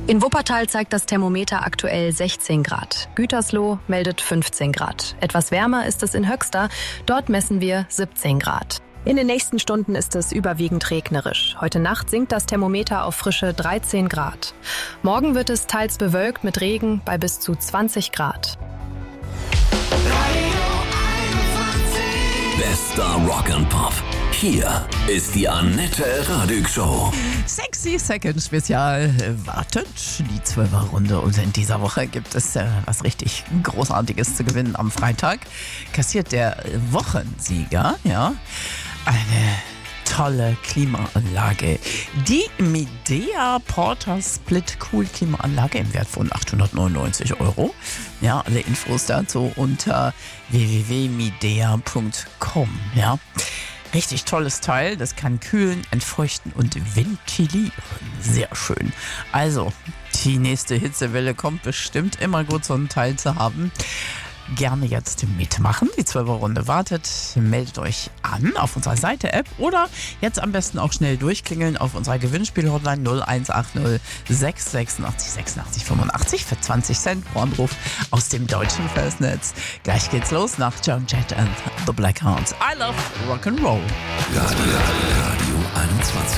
In Wuppertal zeigt das Thermometer aktuell 16 Grad. Gütersloh meldet 15 Grad. Etwas wärmer ist es in Höxter. Dort messen wir 17 Grad. In den nächsten Stunden ist es überwiegend regnerisch. Heute Nacht sinkt das Thermometer auf frische 13 Grad. Morgen wird es teils bewölkt mit Regen bei bis zu 20 Grad. Bester Rock and Pop. Hier ist die Annette Radig Show. 60 Second Spezial wartet die 12er Runde und in dieser Woche gibt es was richtig Großartiges zu gewinnen. Am Freitag kassiert der Wochensieger eine tolle Klimaanlage. Die Midea Porter Split Cool Klimaanlage im Wert von 899 €. Ja, alle Infos dazu unter www.midea.com. Ja. Richtig tolles Teil, das kann kühlen, entfeuchten und ventilieren. Sehr schön. Also, die nächste Hitzewelle kommt bestimmt, immer gut so ein Teil zu haben. Gerne jetzt mitmachen. Die 12er Runde wartet. Meldet euch an auf unserer Seite-App oder jetzt am besten auch schnell durchklingeln auf unserer Gewinnspiel-Hotline 0180 686 86 85 für 20 Cent pro Anruf aus dem deutschen Festnetz. Gleich geht's los nach Joan Jett and the Blackhearts. I love Rock'n'Roll. Radio 21.